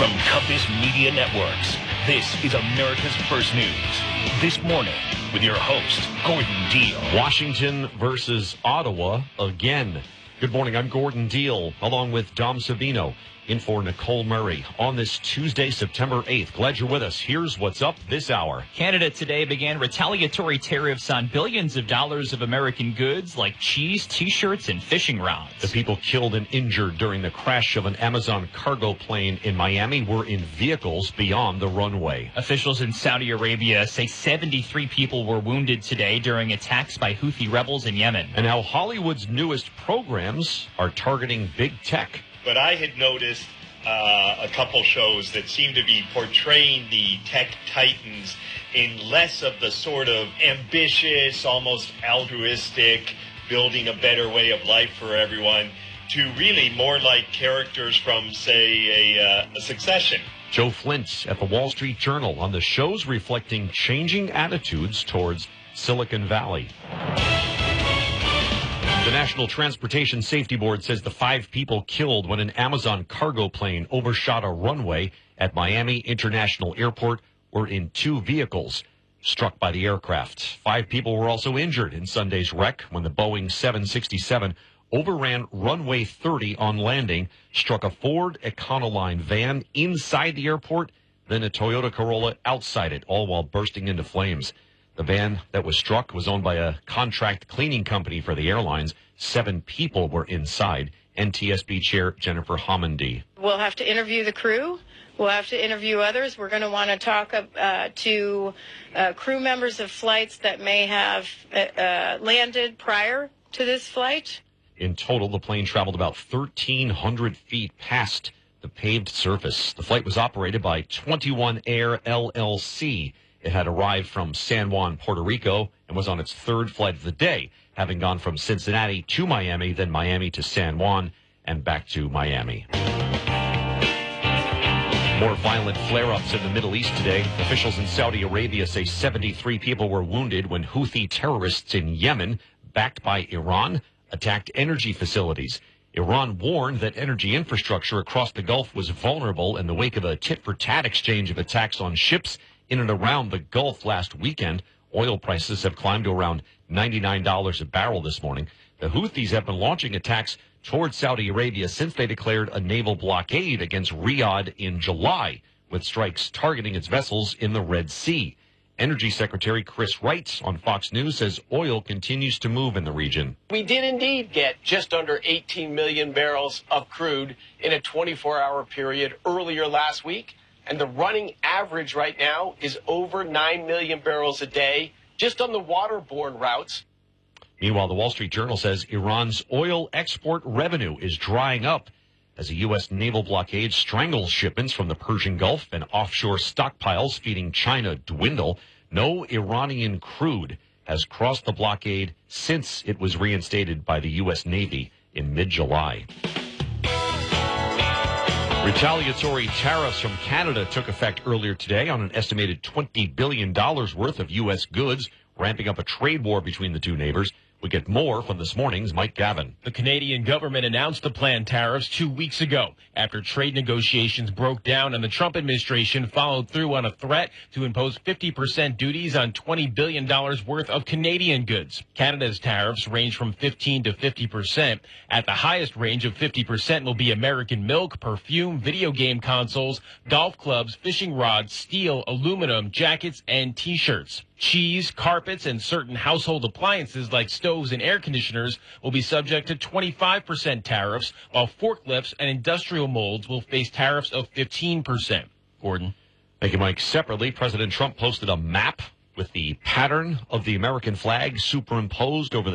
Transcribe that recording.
From Compass Media Networks, this is America's First News. This morning, with your host, Gordon Deal. Washington versus Ottawa again. Good morning, I'm Gordon Deal, along with Dom Sabino, in for Nicole Murray on this Tuesday, September 8th. Glad you're with us. Here's what's up this hour. Canada today began retaliatory tariffs on billions of dollars of American goods like cheese, T-shirts, and fishing rods. The people killed and injured during the crash of an Amazon cargo plane in Miami were in vehicles beyond the runway. Officials in Saudi Arabia say 73 people were wounded today during attacks by Houthi rebels in Yemen. And how Hollywood's newest programs are targeting big tech. But I had noticed a couple shows that seem to be portraying the tech titans in less of the sort of ambitious, almost altruistic, building a better way of life for everyone, to really more like characters from, say, a Succession. Joe Flint at the Wall Street Journal on the shows reflecting changing attitudes towards Silicon Valley. The National Transportation Safety Board says the 5 people killed when an Amazon cargo plane overshot a runway at Miami International Airport were in 2 vehicles struck by the aircraft. 5 people were also injured in Sunday's wreck when the Boeing 767 overran runway 30 on landing, struck a Ford Econoline van inside the airport, then a Toyota Corolla outside it, all while bursting into flames. The van that was struck was owned by a contract cleaning company for the airlines. 7 people were inside. NTSB Chair Jennifer Homendy. We'll have to interview the crew. We'll have to interview others. We're going to want to talk to crew members of flights that may have landed prior to this flight. In total, the plane traveled about 1,300 feet past the paved surface. The flight was operated by 21 Air LLC. It had arrived from San Juan, Puerto Rico, and was on its 3rd flight of the day, having gone from Cincinnati to Miami, then Miami to San Juan, and back to Miami. More violent flare-ups in the Middle East today. Officials in Saudi Arabia say 73 people were wounded when Houthi terrorists in Yemen, backed by Iran, attacked energy facilities. Iran warned that energy infrastructure across the Gulf was vulnerable in the wake of a tit-for-tat exchange of attacks on ships in and around the Gulf last weekend. Oil prices have climbed to around $99 a barrel this morning. The Houthis have been launching attacks towards Saudi Arabia since they declared a naval blockade against Riyadh in July, with strikes targeting its vessels in the Red Sea. Energy Secretary Chris Wright on Fox News says oil continues to move in the region. We did indeed get just under 18 million barrels of crude in a 24-hour period earlier last week. And the running average right now is over 9 million barrels a day just on the waterborne routes. Meanwhile, the Wall Street Journal says Iran's oil export revenue is drying up as a U.S. naval blockade strangles shipments from the Persian Gulf and offshore stockpiles feeding China dwindle. No Iranian crude has crossed the blockade since it was reinstated by the U.S. Navy in mid-July. Retaliatory tariffs from Canada took effect earlier today on an estimated $20 billion worth of U.S. goods, ramping up a trade war between the two neighbors. We get more from this morning's Mike Gavin. The Canadian government announced the planned tariffs 2 weeks ago after trade negotiations broke down and the Trump administration followed through on a threat to impose 50% duties on $20 billion worth of Canadian goods. Canada's tariffs range from 15 to 50%. At the highest range of 50% will be American milk, perfume, video game consoles, golf clubs, fishing rods, steel, aluminum, jackets, and T-shirts. Cheese, carpets, and certain household appliances like stoves and air conditioners will be subject to 25% tariffs, while forklifts and industrial molds will face tariffs of 15%. Gordon. Thank you, Mike. Separately, President Trump posted a map with the pattern of the American flag superimposed over the